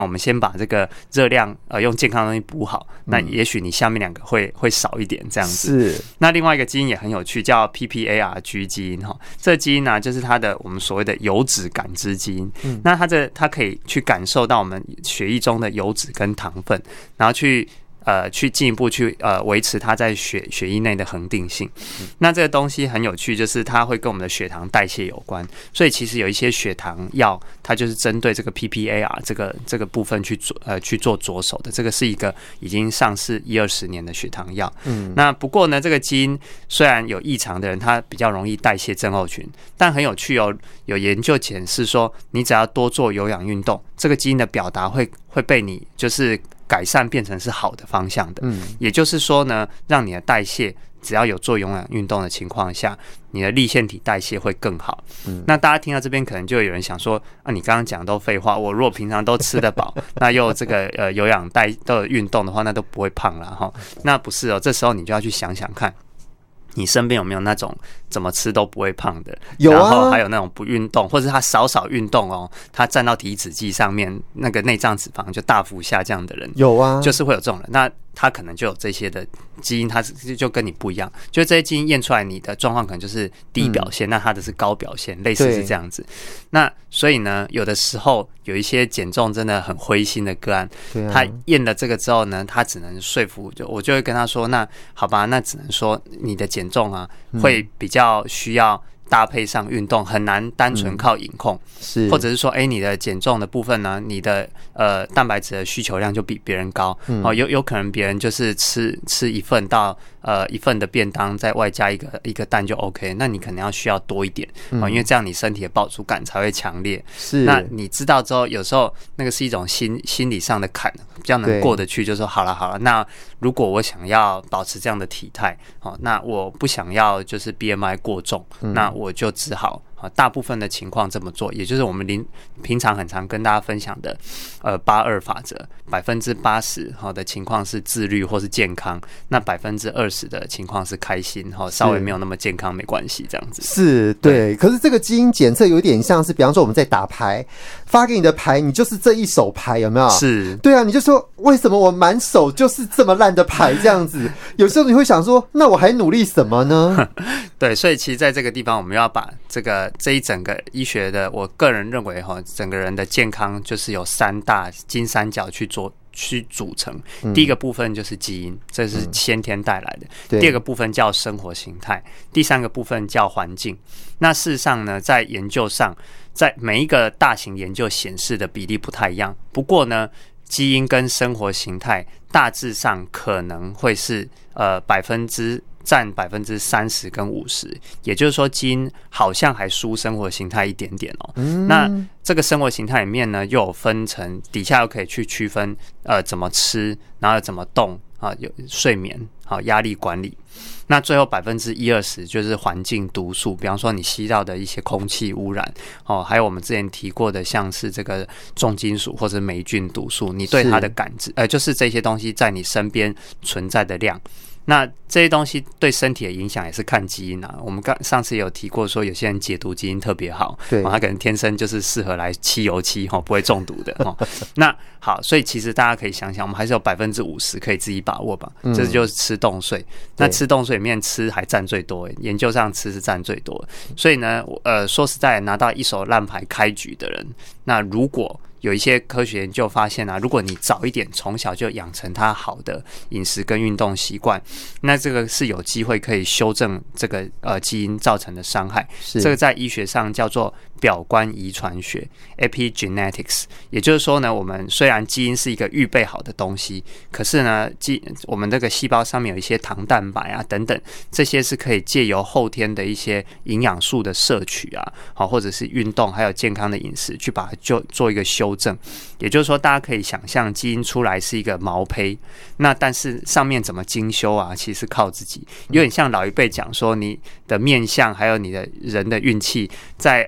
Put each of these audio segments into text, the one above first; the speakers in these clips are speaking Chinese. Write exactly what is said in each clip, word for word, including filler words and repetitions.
我们先把这个热量呃用健康的东西补好，那也许你下面两个会会少一点这样子。是。那另外一个基因也很有趣，叫 P P A R G 基因哈。这个基因呢、啊，就是它的我们所谓的油脂感知基因。嗯、那它这它可以去感受到我们血液中的油脂跟糖分，然后去。呃，去进一步去呃维持它在血血液内的恒定性。嗯、那这个东西很有趣，就是它会跟我们的血糖代谢有关。所以其实有一些血糖药，它就是针对这个 P P A R 这个这个部分去做呃去做着手的。这个是一个已经上市一二十年的血糖药。嗯。那不过呢，这个基因虽然有异常的人，他比较容易代谢症候群，但很有趣哦。有研究显示说，你只要多做有氧运动，这个基因的表达会会被你就是改善变成是好的方向的。嗯，也就是说呢，让你的代谢只要有做有氧运动的情况下，你的粒线体代谢会更好。嗯，那大家听到这边可能就有人想说啊，你刚刚讲都废话，我如果平常都吃得饱，那又这个呃有氧代的运动的话，那都不会胖了哈。那不是哦，这时候你就要去想想看。你身边有没有那种怎么吃都不会胖的？有啊，然后还有那种不运动，或者是他少少运动哦，他站到体脂计上面，那个内脏脂肪就大幅下降的人，有啊，就是会有这种人。那他可能就有这些的基因，他就跟你不一样，就这些基因验出来，你的状况可能就是低表现，嗯、那他的是高表现，类似是这样子。那所以呢，有的时候有一些减重真的很灰心的个案，啊、他验了这个之后呢，他只能说服，就我就会跟他说，那好吧，那只能说你的减重啊，会比较需要。搭配上运动很难单纯靠饮控，嗯、是，或者是说，哎、欸，你的减重的部分呢，你的呃蛋白质的需求量就比别人高，嗯、哦，有有可能别人就是吃吃一份到呃一份的便当，再外加一个一个蛋就 OK， 那你可能要需要多一点，嗯、哦，因为这样你身体的饱足感才会强烈。是，那你知道之后，有时候那个是一种心心理上的坎，比较能过得去，就说好了好了，那如果我想要保持这样的体态，哦，那我不想要就是 B M I 过重，嗯、那我就只好大部分的情况这么做，也就是我们平常很常跟大家分享的，呃，八二法则，百分之八十的情况是自律或是健康，那百分之二十的情况是开心，稍微没有那么健康没关系，这样子。是，对。可是这个基因检测有点像是，比方说我们在打牌，发给你的牌，你就是这一手牌，有没有？是，对啊，你就说为什么我满手就是这么烂的牌这样子？有时候你会想说，那我还努力什么呢？对，所以其实在这个地方，我们要把这个这一整个医学的，我个人认为哈，整个人的健康就是有三大金三角去做去组成。嗯、第一个部分就是基因，这是先天带来的；嗯、第二个部分叫生活形态；第三个部分叫环境。那事实上呢，在研究上，在每一个大型研究显示的比例不太一样。不过呢，基因跟生活形态大致上可能会是呃百分之。占百分之三十跟五十，也就是说，基因好像还输生活形态一点点哦。嗯、那这个生活形态里面呢，又有分成底下又可以去区分，呃，怎么吃，然后怎么动啊，有睡眠，好、啊、压力管理。那最后百分之一二十就是环境毒素，比方说你吸到的一些空气污染，哦，还有我们之前提过的，像是这个重金属或者霉菌毒素，你对它的感知，呃，就是这些东西在你身边存在的量。那这些东西对身体的影响也是看基因啊。我们刚上次有提过说，有些人解毒基因特别好，对、哦，他可能天生就是适合来漆油漆，哈、哦，不会中毒的，哈、哦。那好，所以其实大家可以想想，我们还是有百分之五十可以自己把握吧。嗯、这就是吃动睡。那吃动睡里面吃还占最多，研究上吃是占最多。所以呢，呃，说实在，拿到一手烂牌开局的人，那如果有一些科学研究发现啊，如果你早一点从小就养成他好的饮食跟运动习惯，那这个是有机会可以修正这个呃基因造成的伤害。这个在医学上叫做表观遗传学 （epigenetics）。也就是说呢，我们虽然基因是一个预备好的东西，可是呢，基我们这个细胞上面有一些糖蛋白啊等等，这些是可以借由后天的一些营养素的摄取啊，好或者是运动还有健康的饮食去把它就做一个修正。也就是说，大家可以想象基因出来是一个毛坯，那但是上面怎么精修啊，其实是靠自己。有点像老一辈讲说，你的面相还有你的人的运气，在二十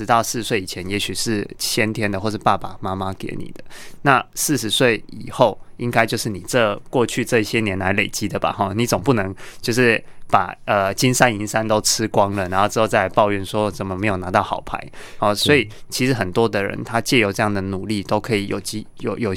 到四十岁以前，也许是先天的，或是爸爸妈妈给你的。那四十岁以后，应该就是你这过去这些年来累积的吧？哈，你总不能就是把呃金山银山都吃光了，然后之后再来抱怨说怎么没有拿到好牌。好，所以其实很多的人他借由这样的努力，都可以有机有有